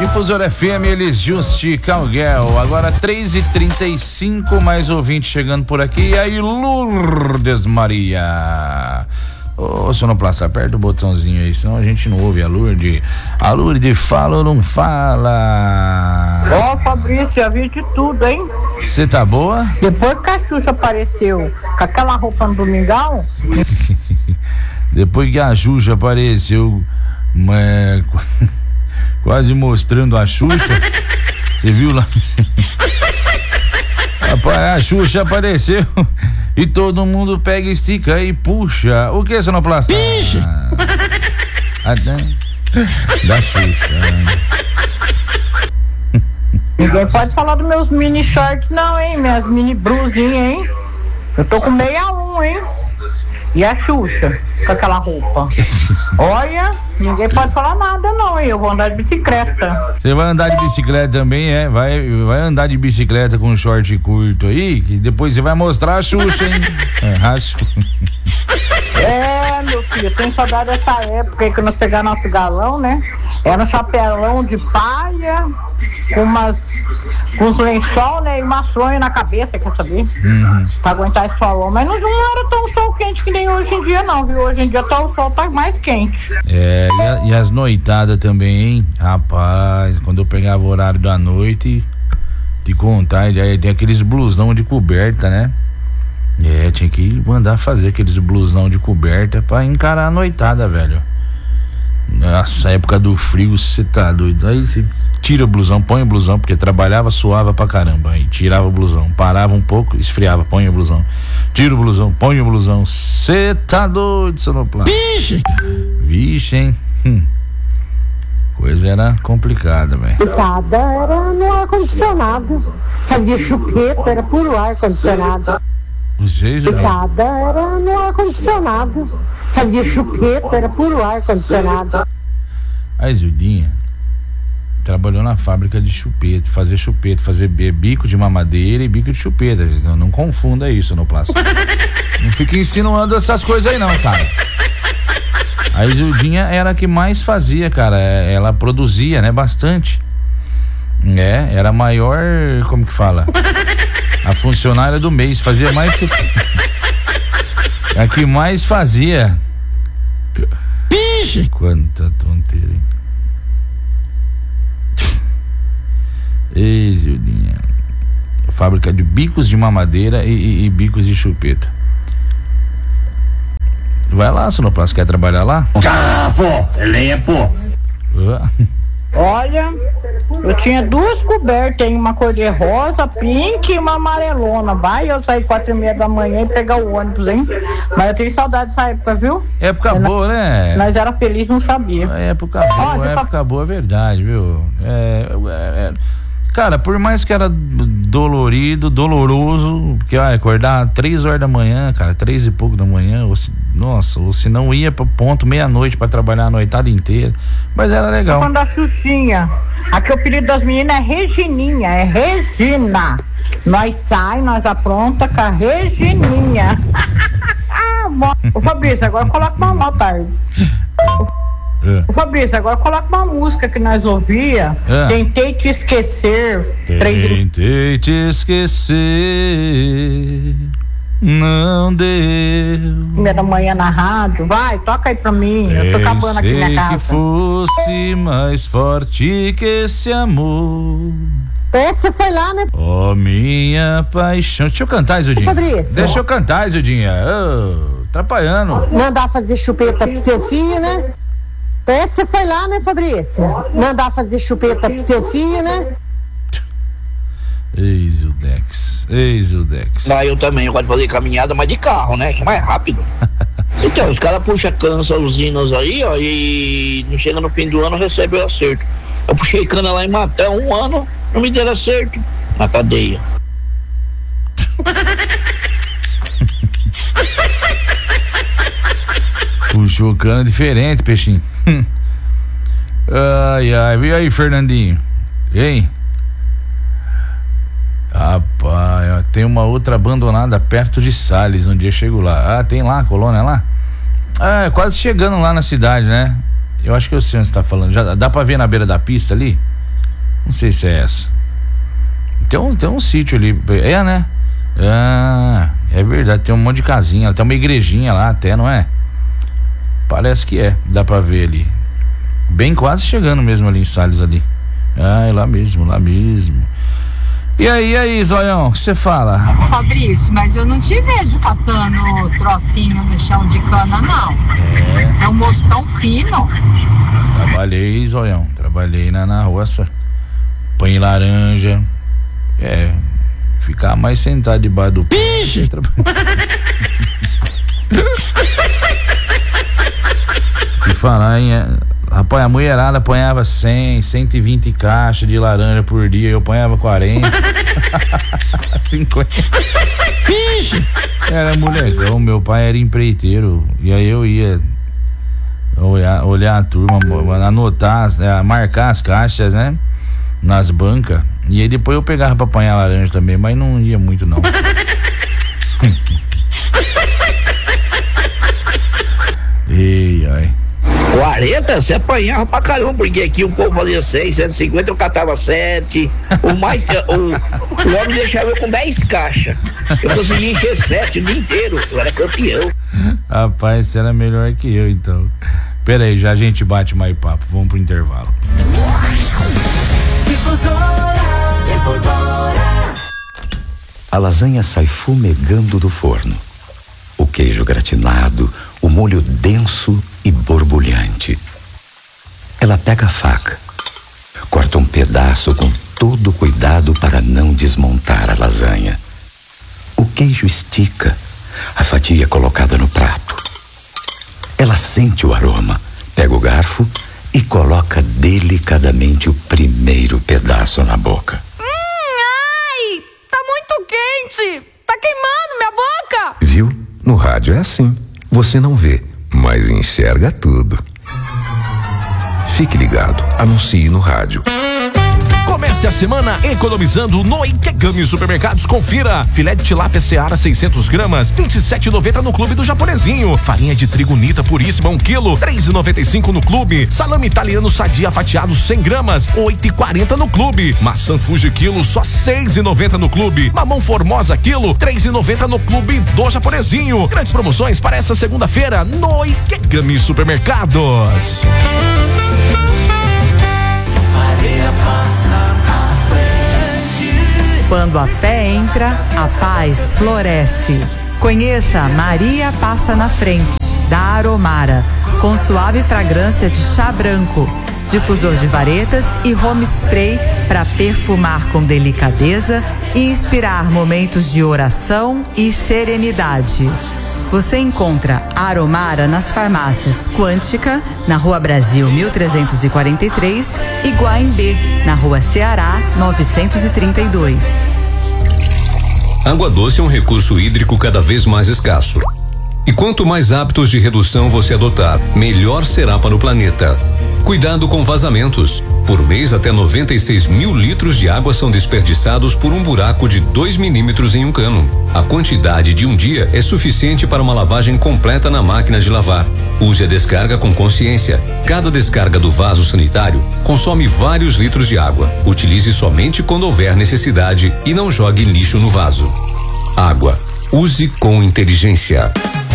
Difusor FM, Elis Justi Calguel. Agora 3h35, mais ouvinte chegando por aqui. E aí, Lourdes Maria. Ô, sonoplasta, aperta o botãozinho aí, senão a gente não ouve a Lourdes. A Lourdes fala ou não fala? Ó, Fabrício, já vi de tudo, hein? Você tá boa? Depois que a Xuxa apareceu com aquela roupa no domingão. Depois que a Xuxa apareceu, quase mostrando a Xuxa. Você viu lá? A Xuxa apareceu e todo mundo pega, estica e puxa. O que, sonoplasta? Da Xuxa. Ninguém pode falar dos meus mini shorts não, hein? Minhas mini blusinhas, hein? Eu tô com 61, hein? E a Xuxa, com aquela roupa. Olha, ninguém pode falar nada não, hein? Eu vou andar de bicicleta. Você vai andar de bicicleta também, é? Vai andar de bicicleta com um short curto aí, que depois você vai mostrar a Xuxa, hein? Meu filho, eu tenho saudade dessa época aí que nós pegamos nosso galão, né? Era um chapelão de palha, com uns lençol, né? E uma fronha na cabeça, quer saber? Pra aguentar esse solão. Mas não era tão sol quente que nem hoje em dia, não, viu? Hoje em dia o sol tá mais quente. E as noitadas também, hein? Rapaz, quando eu pegava o horário da noite, te contar, já tem aqueles blusão de coberta, né? Tinha que mandar fazer aqueles blusão de coberta pra encarar a noitada, velho. Nessa época do frio, você tá doido. Aí você tira o blusão, põe o blusão, porque trabalhava, suava pra caramba. Aí tirava o blusão, parava um pouco, esfriava, põe o blusão. Tira o blusão, põe o blusão. Você tá doido, sonoplasta. Vixe, hein? Coisa era complicada, velho. Coitada, era no ar-condicionado. Fazia chupeta, era puro ar-condicionado. Coitada, era no ar-condicionado. Fazia chupeta, era puro ar-condicionado. A Zildinha trabalhou na fábrica de chupeta, fazer bico de mamadeira e bico de chupeta. Não confunda isso, no plástico. Não fica insinuando essas coisas aí não, cara. A Zildinha era a que mais fazia, cara. Ela produzia, né, bastante. Era a maior, como que fala? A funcionária do mês, fazia mais que... A que mais fazia. Pixe! Quanta tonteira, hein? Ei, Zildinha. Fábrica de bicos de mamadeira e bicos de chupeta. Vai lá, sonoplasta, quer trabalhar lá? Cavo! Lempo! Olha, eu tinha 2 cobertas, hein? Uma cor de rosa, pink e uma amarelona. Vai eu sair 4h30 da manhã e pegar o ônibus, hein? Mas eu tenho saudade dessa época, viu? Época boa, né? Nós era feliz, não sabia. Época boa, é verdade, viu? Cara, por mais que era doloroso, porque acordar 3 horas da manhã, cara, 3 e pouco da manhã, ou se não ia pro ponto meia-noite pra trabalhar a noitada inteira, mas era legal. Quando a Xuxinha, aqui o apelido das meninas é Regininha, é Regina. Nós apronta com a Regininha. Ô Fabrício, agora coloca uma nota aí. Ô Fabrício, agora coloca uma música que nós ouvia. Tentei te esquecer. Tentei te esquecer, não deu. 1h da manhã na rádio. Vai, toca aí pra mim. Eu tô acabando aqui minha casa. Que fosse mais forte que esse amor. Você foi lá, né? Oh, minha paixão. Deixa eu cantar, Zildinha. Fabrício. Deixa eu cantar, Zildinha. Atrapalhando. Mandar fazer chupeta pro seu filho, né? Você foi lá, né, Fabrício? Mandar fazer chupeta pro seu filho, né? Ei, Zildex. Eu também gosto de fazer caminhada, mas de carro, né? Que é mais rápido. Então, os caras puxam cansa usinas aí, ó, e não chega no fim do ano, recebe o acerto. Eu puxei cana lá em Maté 1 ano, não me deram acerto. Na cadeia. Puxou cana diferente, peixinho. Ai. E aí, Fernandinho? Hein? Rapaz, tem uma outra abandonada perto de Sales. Um dia eu chego lá. Tem lá a colônia lá? Quase chegando lá na cidade, né? Eu acho que eu sei onde você tá falando. Já dá pra ver na beira da pista ali? Não sei se é essa. Tem um sítio ali. É, né? Ah, é verdade, tem um monte de casinha. Tem uma igrejinha lá até, não é? Parece que é, dá pra ver ali. Bem quase chegando mesmo ali em Salles ali. Ah, é lá mesmo. E aí, Zoião, o que você fala? Fabrício, mas eu não te vejo catando trocinho no chão de cana, não. Você é um moço tão fino. Trabalhei, Zoião, na roça. Põe laranja. Ficar mais sentado debaixo do piche. E falar em... Rapaz, a mulherada apanhava 100, 120 caixas de laranja por dia, eu apanhava 40. 50. Pixe! Era molecão, meu pai era empreiteiro, e aí eu ia olhar a turma, anotar, marcar as caixas, né? Nas bancas, e aí depois eu pegava pra apanhar laranja também, mas não ia muito não. Ei, ai. 40? Você apanhava pra caramba, porque aqui o povo fazia 100, 150, eu catava 7. O homem deixava eu com 10 caixas. Eu conseguia encher 7 o dia inteiro. Eu era campeão. Rapaz, você era melhor que eu, então. Pera aí, já a gente bate mais papo. Vamos pro intervalo. Difusora. A lasanha sai fumegando do forno. O queijo gratinado, o molho denso e borbulhante. Ela pega a faca, corta um pedaço com todo cuidado para não desmontar a lasanha. O queijo estica, a fatia é colocada no prato. Ela sente o aroma, pega o garfo e coloca delicadamente o primeiro pedaço na boca. Ai, tá muito quente, tá queimando minha boca. Viu? No rádio é assim. Você não vê, mas enxerga tudo. Fique ligado, anuncie no rádio. Comece a semana economizando no Ikegami Supermercados. Confira: filé de tilápia Seara 600 gramas, 27,90 no Clube do Japonesinho. Farinha de trigo Nita puríssima 1 quilo, 3,95 no Clube. Salame italiano Sadia fatiado 100 gramas, 8,40 no Clube. Maçã Fuji quilo, só 6,90 no Clube. Mamão Formosa quilo, 3,90 no Clube do Japonesinho. Grandes promoções para essa segunda-feira no Ikegami Supermercados. Maria passa na frente. Quando a fé entra, a paz floresce. Conheça Maria Passa na Frente, da Aromara, com suave fragrância de chá branco, difusor de varetas e home spray para perfumar com delicadeza e inspirar momentos de oração e serenidade. Você encontra a Aromara nas farmácias Quântica, na Rua Brasil 1343, e Guaimbê, na Rua Ceará 932. Água doce é um recurso hídrico cada vez mais escasso. E quanto mais hábitos de redução você adotar, melhor será para o planeta. Cuidado com vazamentos. Por mês, até 96 mil litros de água são desperdiçados por um buraco de 2 milímetros em um cano. A quantidade de um dia é suficiente para uma lavagem completa na máquina de lavar. Use a descarga com consciência. Cada descarga do vaso sanitário consome vários litros de água. Utilize somente quando houver necessidade e não jogue lixo no vaso. Água. Use com inteligência.